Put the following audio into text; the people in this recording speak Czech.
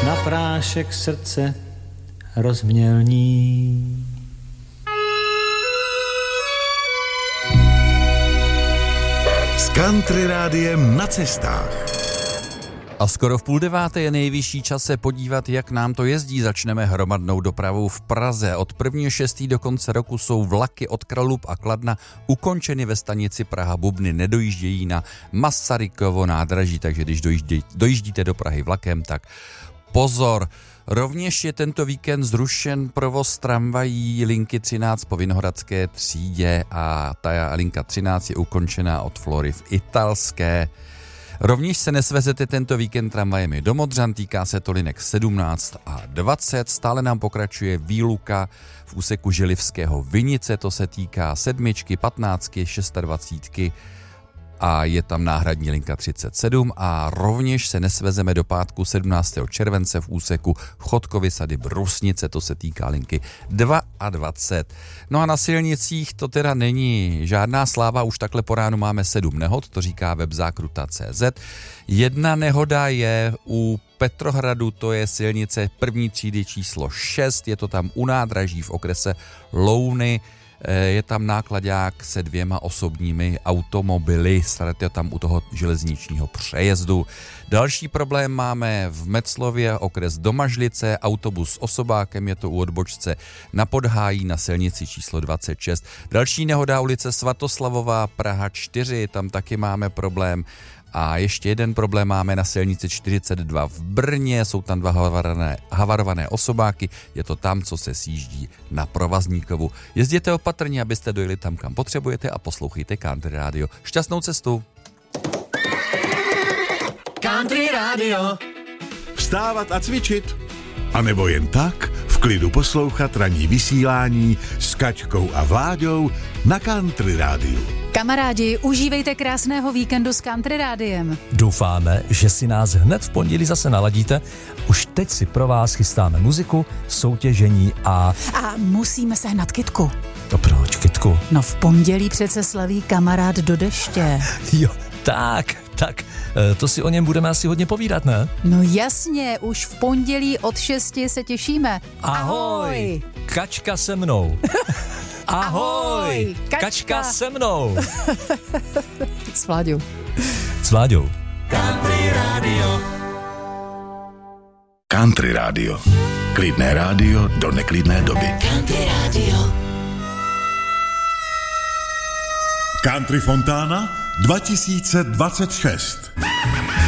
na prášek srdce rozmělní. S Country Rádiem na cestách. A skoro v 8:30 je nejvyšší čas se podívat, jak nám to jezdí. Začneme hromadnou dopravou v Praze. Od 1.6. do konce roku jsou vlaky od Kralub a Kladna ukončeny ve stanici Praha-Bubny. Nedojíždějí na Masarykovo nádraží, takže když dojíždíte do Prahy vlakem, tak pozor. Rovněž je tento víkend zrušen provoz tramvají linky 13 po Vinohradské třídě a ta linka 13 je ukončená od Flory v Italské. Rovněž se nesvezete tento víkend tramvajemi do Modřan, týká se to linek 17 a 20. Stále nám pokračuje výluka v úseku Želivského Vinice, to se týká 7, 15, 26 a je tam náhradní linka 37 a rovněž se nesvezeme do pátku 17. července v úseku Chodkovy Sady Brusnice, to se týká linky 22. No a na silnicích to teda není žádná sláva, už takhle po ránu máme 7 nehod, to říká web Zákruta.cz. Jedna nehoda je u Petrohradu, to je silnice první třídy číslo 6, je to tam u nádraží v okrese Louny. Je tam náklaďák se 2 osobními automobily, starete tam u toho železničního přejezdu. Další problém máme v Meclově, okres Domažlice, autobus s osobákem, je to u odbočce na Podhájí na silnici číslo 26. Další nehoda ulice Svatoslavová, Praha 4, tam taky máme problém. A ještě jeden problém máme na silnici 42 v Brně, jsou tam 2 havarované osobáky, je to tam, co se sjíždí na Provazníkovu. Jezděte opatrně, abyste dojeli tam, kam potřebujete a poslouchejte Country Radio. Šťastnou cestu! Country Radio. Vstávat a cvičit? A nebo jen tak v klidu poslouchat ranní vysílání s Kačkou a Vláďou na Country Rádiu. Kamarádi, užívejte krásného víkendu s Country Rádiem. Doufáme, že si nás hned v pondělí zase naladíte. Už teď si pro vás chystáme muziku, soutěžení a musíme sehnat kytku. To proč kytku? No v pondělí přece slaví kamarád do deště. Jo, tak, to si o něm budeme asi hodně povídat, ne? No jasně, už v pondělí od 6 se těšíme. Ahoj! Kačka se mnou. Ahoj! Kačka se mnou. S Vláďou. Country Radio. Country Radio. Klidné rádio do neklidné doby. Country Radio. Country Fontana 2026.